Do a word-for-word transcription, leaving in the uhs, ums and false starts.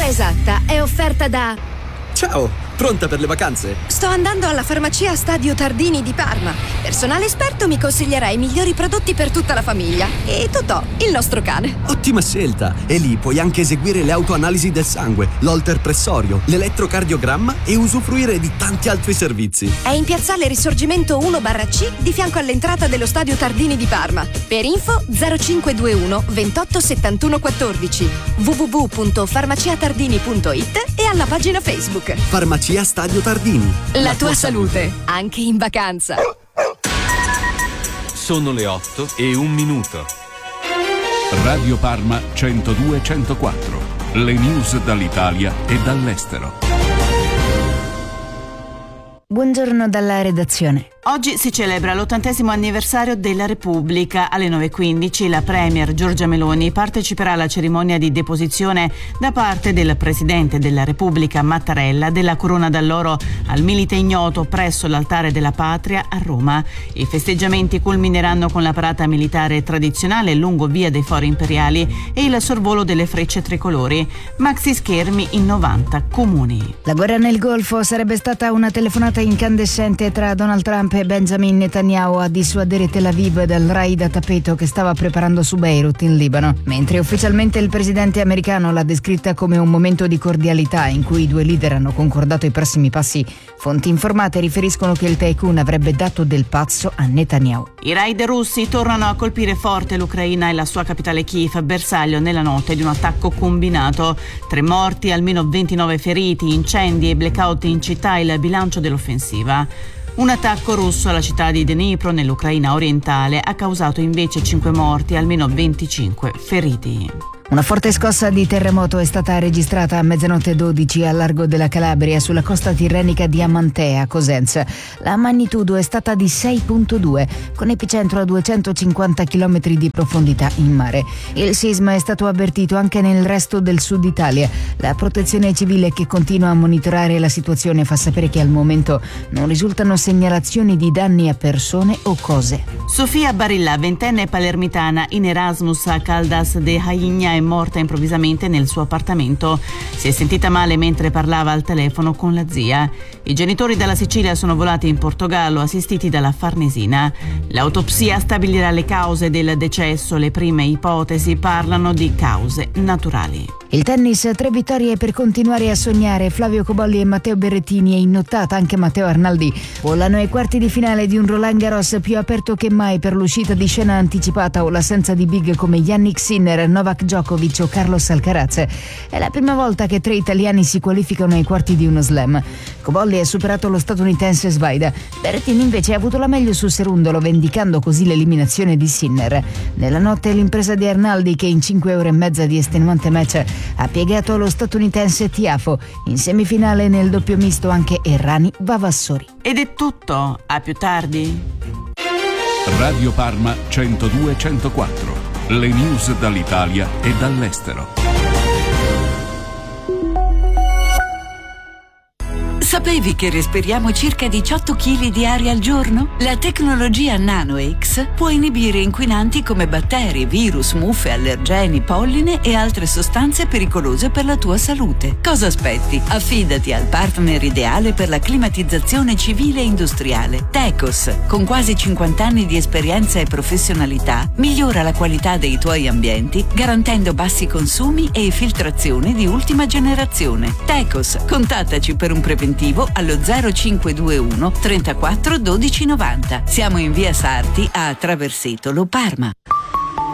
misura esatta è offerta da... Ciao, pronta per le vacanze? Sto andando alla farmacia Stadio Tardini di Parma. Personale esperto mi consiglierà i migliori prodotti per tutta la famiglia. E Totò, il nostro cane. Ottima scelta! E lì puoi anche eseguire le autoanalisi del sangue, l'holter pressorio, l'elettrocardiogramma e usufruire di tanti altri servizi. È in piazzale Risorgimento uno barra C di fianco all'entrata dello Stadio Tardini di Parma. Per info zero cinque due uno ventotto settantuno quattordici, w w w punto farmaciatardini punto it e alla pagina Facebook. Farmacia Stadio Tardini. La, La tua, tua salute, salute, anche in vacanza. Sono le otto e un minuto. Radio Parma centodue centoquattro. Le news dall'Italia e dall'estero. Buongiorno dalla redazione. Oggi si celebra l'ottantesimo anniversario della Repubblica. Alle nove e quindici la Premier Giorgia Meloni parteciperà alla cerimonia di deposizione da parte del Presidente della Repubblica Mattarella della corona d'alloro al milite ignoto presso l'Altare della Patria a Roma. I festeggiamenti culmineranno con la parata militare tradizionale lungo Via dei Fori Imperiali e il sorvolo delle frecce tricolori. Maxi schermi in novanta comuni. La guerra nel Golfo sarebbe stata una telefonata incandescente tra Donald Trump e Benjamin Netanyahu a dissuadere Tel Aviv dal raid a tappeto che stava preparando su Beirut in Libano, mentre ufficialmente il presidente americano l'ha descritta come un momento di cordialità in cui i due leader hanno concordato i prossimi passi. Fonti informate riferiscono che il tycoon avrebbe dato del pazzo a Netanyahu. I raid russi tornano a colpire forte l'Ucraina e la sua capitale Kiev, bersaglio nella notte di un attacco combinato. Tre morti, almeno ventinove feriti, incendi e blackout in città, il bilancio dell'offensiva. Un attacco russo alla città di Dnipro, nell'Ucraina orientale, ha causato invece cinque morti e almeno venticinque feriti. Una forte scossa di terremoto è stata registrata a mezzanotte dodici al largo della Calabria sulla costa tirrenica di Amantea a Cosenza. La magnitudo è stata di sei virgola due, con epicentro a duecentocinquanta chilometri di profondità in mare. Il sisma è stato avvertito anche nel resto del sud Italia. La protezione civile, che continua a monitorare la situazione, fa sapere che al momento non risultano segnalazioni di danni a persone o cose. Sofia Barilla, ventenne palermitana in Erasmus a Caldas de Rainha, è morta improvvisamente nel suo appartamento. Si è sentita male mentre parlava al telefono con la zia. I genitori dalla Sicilia sono volati in Portogallo, assistiti dalla Farnesina. L'autopsia stabilirà le cause del decesso. Le prime ipotesi parlano di cause naturali. Il tennis, tre vittorie per continuare a sognare. Flavio Cobolli e Matteo Berrettini e in nottata anche Matteo Arnaldi volano ai quarti di finale di un Roland Garros più aperto che mai per l'uscita di scena anticipata o l'assenza di big come Yannick Sinner, Novak Djokovic o Carlos Alcaraz. È la prima volta che tre italiani si qualificano ai quarti di uno slam. Cobolli ha superato lo statunitense Svaida. Berrettini invece ha avuto la meglio su Serundolo, vendicando così l'eliminazione di Sinner. Nella notte l'impresa di Arnaldi, che in cinque ore e mezza di estenuante match ha piegato lo statunitense Tiafo. In semifinale nel doppio misto anche Errani Vavassori. Ed è tutto, a più tardi. Radio Parma centodue centoquattro. Le news dall'Italia e dall'estero. Sapevi che respiriamo circa diciotto chili di aria al giorno? La tecnologia NanoX può inibire inquinanti come batteri, virus, muffe, allergeni, polline e altre sostanze pericolose per la tua salute. Cosa aspetti? Affidati al partner ideale per la climatizzazione civile e industriale. Tecos, con quasi cinquanta anni di esperienza e professionalità, migliora la qualità dei tuoi ambienti garantendo bassi consumi e filtrazione di ultima generazione. Tecos, contattaci per un preventivo allo zero cinque due uno trentaquattro dodici novanta. Siamo in via Sarti a Traversetolo, Parma.